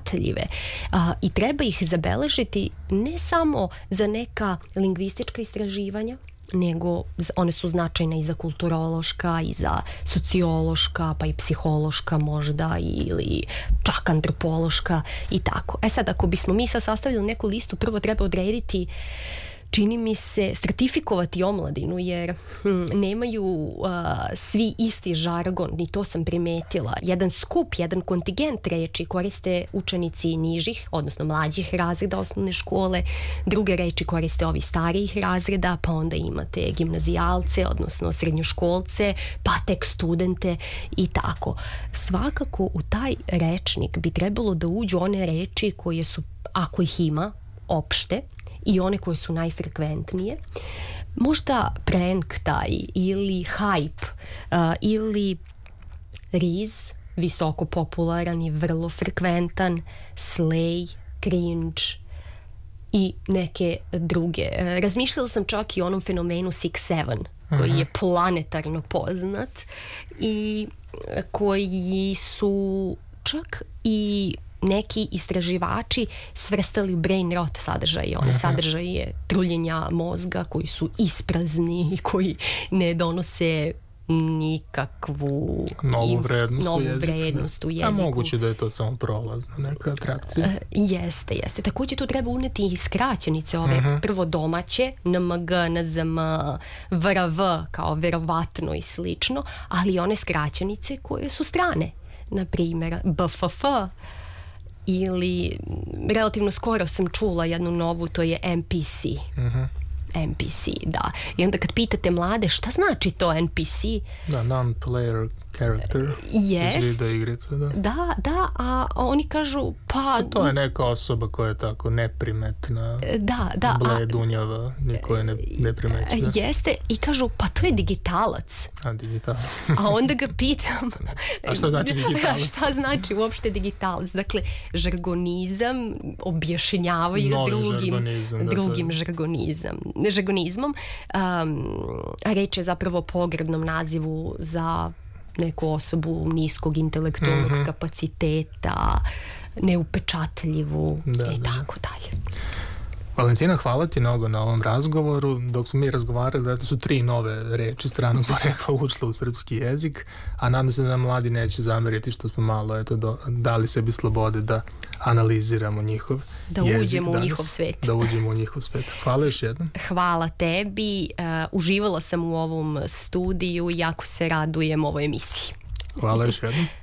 neupečatljive i treba ih zabeležiti ne samo za neka lingvistička istraživanja, nego one su značajne i za kulturološka i za sociološka, pa i psihološka možda, ili čak antropološka i tako. Sad, ako bismo mi sad sastavili neku listu, prvo treba odrediti, čini mi se, stratifikovati omladinu, jer nemaju svi isti žargon, i to sam primetila. Jedan skup, jedan kontingent reči koriste učenici nižih, odnosno mlađih razreda osnovne škole, druge reči koriste ovi starijih razreda, pa onda imate gimnazijalce, odnosno srednjoškolce, pa tek studente i tako. Svakako u taj rečnik bi trebalo da uđu one reči koje su, ako ih ima, opšte, i one koje su najfrekventnije. Možda prank taj, ili hype, ili riz, visoko popularan i vrlo frekventan, slay, cringe i neke druge. Razmišljala sam čak i o onom fenomenu 6-7, koji je planetarno poznat i koji su čak i neki istraživači svrstali u brain rot sadržaje, one sadržaje truljenja mozga koji su isprazni i koji ne donose nikakvu novu vrednost u jeziku. A moguće da je to samo prolazna neka atrakcija? Jeste. Također tu treba uneti i skraćenice ove, prvo domaće, NMG, NZM, VRV, kao verovatno i slično, ali i one skraćenice koje su strane. Na primjer, BFF, ili relativno skoro sam čula jednu novu, to je NPC. NPC, da. I onda kad pitate mlade šta znači to NPC? Da, non-player character iz video igrice, da. Da, a oni kažu, pa... To je neka osoba koja je tako neprimetna, bledunjava, niko je neprimetna. Jeste, i kažu, pa to je digitalac. A, digitalac. A onda ga pitam... A šta znači digitalac? Šta znači uopšte digitalac? Dakle, žargonizam objašnjavaju drugim žargonizmom. A reč je zapravo o pogrebnom nazivu za neku osobu niskog intelektualnog kapaciteta, neupečatljivu i tako dalje. Valentina, hvala ti mnogo na ovom razgovoru. Dok smo mi razgovarali, da su 3 nove reči stranog porekla ušle u srpski jezik, a nadam se da nam mladi neće zameriti što smo malo dali sebi slobode da analiziramo njihov jezik. Uđemo u njihov svet. Da uđemo u njihov svet. Hvala još jednom. Hvala tebi. Uživala sam u ovom studiju i jako se radujem ovoj emisiji. Hvala još jednom.